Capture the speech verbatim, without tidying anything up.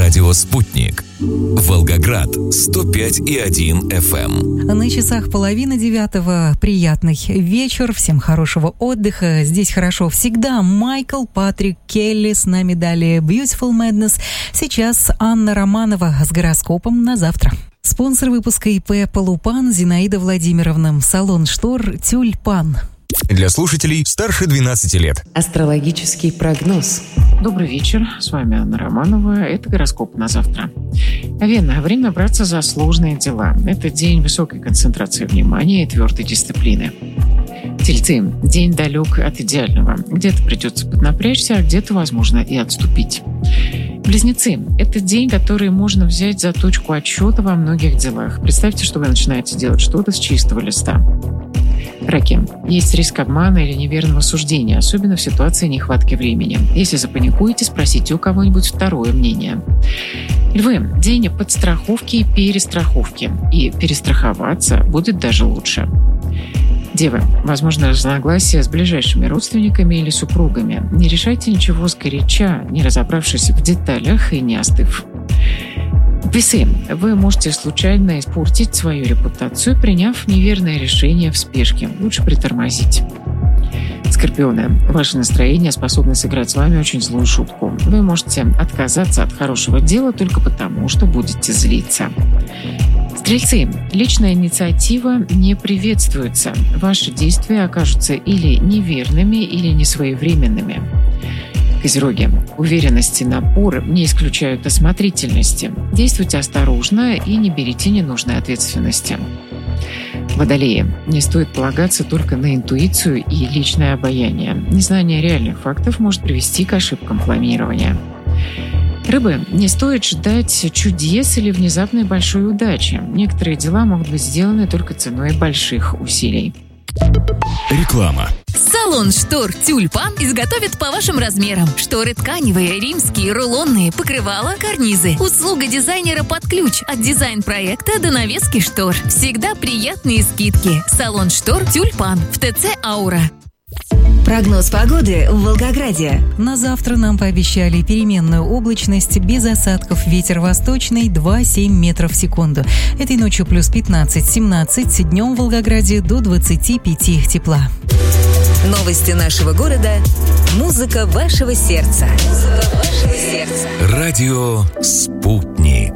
Радио «Спутник». Волгоград сто пять и один эф эм. На часах половина девятого. Приятный вечер. Всем хорошего отдыха. Здесь хорошо всегда. Майкл Патрик Келли с нами далее. Beautiful Madness. Сейчас Анна Романова с гороскопом на завтра. Спонсор выпуска ИП «Полупан» Зинаида Владимировна. Салон штор «Тюльпан». Для слушателей старше двенадцати лет. Астрологический прогноз. Добрый вечер, с вами Анна Романова. Это гороскоп на завтра. Овен, время браться за сложные дела. Это день высокой концентрации внимания и твердой дисциплины. Тельцы, день далек от идеального. Где-то придется поднапрячься, а где-то, возможно, и отступить. Близнецы, это день, который можно взять за точку отсчета во многих делах. Представьте, что вы начинаете делать что-то с чистого листа. Раки. Есть риск обмана или неверного суждения, особенно в ситуации нехватки времени. Если запаникуете, спросите у кого-нибудь второе мнение. Львы. День подстраховки и перестраховки. И перестраховаться будет даже лучше. Девы. Возможно, разногласия с ближайшими родственниками или супругами. Не решайте ничего сгоряча, не разобравшись в деталях и не остыв. Весы. Вы можете случайно испортить свою репутацию, приняв неверное решение в спешке. Лучше притормозить. Скорпионы. Ваше настроение способно сыграть с вами очень злую шутку. Вы можете отказаться от хорошего дела только потому, что будете злиться. Стрельцы. Личная инициатива не приветствуется. Ваши действия окажутся или неверными, или несвоевременными. Козероги. Уверенность и напор не исключают осмотрительности. Действуйте осторожно и не берите ненужной ответственности. Водолеи. Не стоит полагаться только на интуицию и личное обаяние. Незнание реальных фактов может привести к ошибкам планирования. Рыбы. Не стоит ждать чудес или внезапной большой удачи. Некоторые дела могут быть сделаны только ценой больших усилий. Реклама. Салон штор «Тюльпан» изготовит по вашим размерам. Шторы тканевые, римские, рулонные, покрывала, карнизы. Услуга дизайнера под ключ. От дизайн-проекта до навески штор. Всегда приятные скидки. Салон штор «Тюльпан» в ТЦ «Аура». Прогноз погоды в Волгограде. На завтра нам пообещали переменную облачность, без осадков, ветер восточный два-семь метров в секунду. Этой ночью плюс пятнадцать-семнадцать, днем в Волгограде до двадцати пяти тепла. Новости нашего города. Музыка вашего сердца. Музыка вашего сердца. Радио «Спутник».